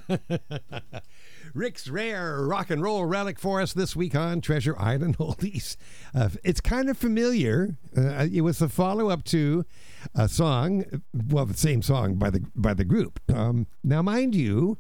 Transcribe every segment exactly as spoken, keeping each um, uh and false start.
Rick's rare rock and roll relic for us this week on Treasure Island Oldies. Uh, it's kind of familiar. Uh, it was a follow-up to a song, well, the same song by the by the group. Um, now, mind you,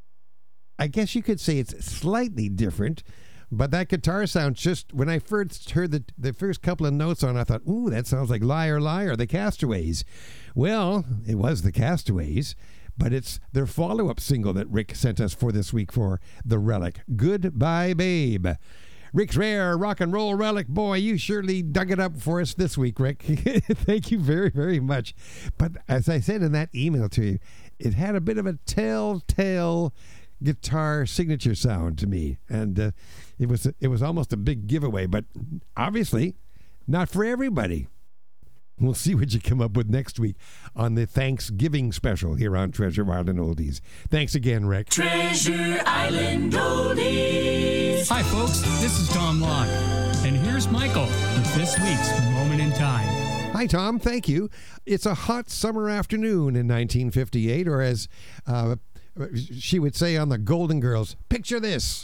I guess you could say it's slightly different, but that guitar sound just, when I first heard the, the first couple of notes on it, I thought, ooh, that sounds like Liar, Liar, the Castaways. Well, it was the Castaways, but it's their follow-up single that Rick sent us for this week for The Relic, Goodbye Babe. Rick's rare rock and roll relic. Boy, you surely dug it up for us this week, Rick. Thank you very, very much. But as I said in that email to you, it had a bit of a telltale guitar signature sound to me, and uh, it was it was almost a big giveaway, but obviously not for everybody. We'll see what you come up with next week on the Thanksgiving special here on Treasure Island Oldies. Thanks again, Rick. Treasure Island Oldies. Hi, folks. This is Tom Locke, and here's Michael with this week's Moment in Time. Hi, Tom. Thank you. It's a hot summer afternoon in nineteen fifty-eight, or as uh, she would say on the Golden Girls, picture this,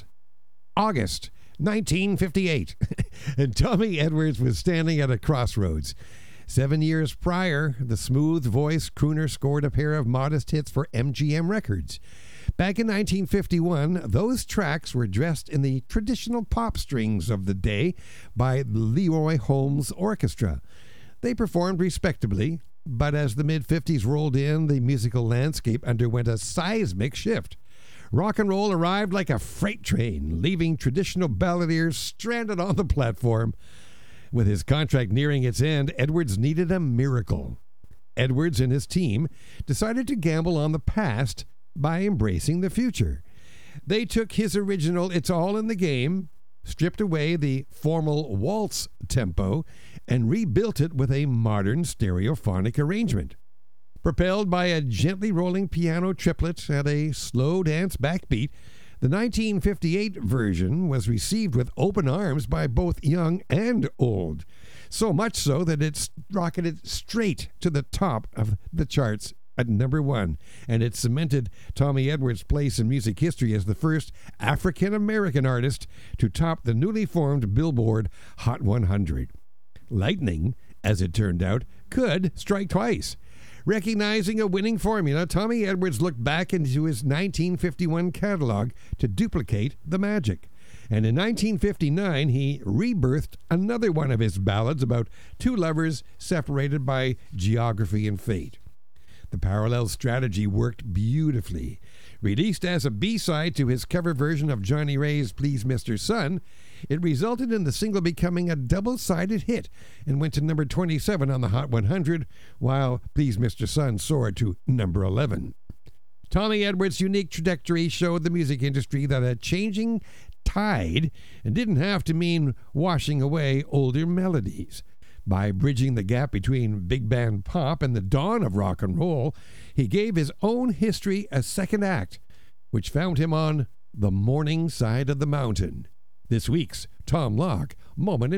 August nineteen fifty-eight. And Tommy Edwards was standing at a crossroads. Seven years prior, the smooth-voiced crooner scored a pair of modest hits for M G M Records. Back in nineteen fifty-one, those tracks were dressed in the traditional pop strings of the day by the Leroy Holmes Orchestra. They performed respectably, but as the mid-fifties rolled in, the musical landscape underwent a seismic shift. Rock and roll arrived like a freight train, leaving traditional balladeers stranded on the platform. With his contract nearing its end, Edwards needed a miracle. Edwards and his team decided to gamble on the past by embracing the future. They took his original It's All in the Game, stripped away the formal waltz tempo, and rebuilt it with a modern stereophonic arrangement. Propelled by a gently rolling piano triplet and a slow dance backbeat, the nineteen fifty-eight version was received with open arms by both young and old, so much so that it rocketed straight to the top of the charts at number one, and it cemented Tommy Edwards' place in music history as the first African-American artist to top the newly formed Billboard Hot one hundred. Lightning, as it turned out, could strike twice. Recognizing a winning formula, Tommy Edwards looked back into his nineteen fifty-one catalog to duplicate the magic. And in nineteen fifty-nine, he rebirthed another one of his ballads about two lovers separated by geography and fate. The parallel strategy worked beautifully. Released as a B-side to his cover version of Johnny Ray's Please Mister Sun, it resulted in the single becoming a double-sided hit and went to number twenty-seven on the Hot one hundred, while Please Mister Sun soared to number eleven. Tommy Edwards' unique trajectory showed the music industry that a changing tide didn't have to mean washing away older melodies. By bridging the gap between big band pop and the dawn of rock and roll, he gave his own history a second act, which found him on the morning side of the mountain. This week's Tom Locke Moment in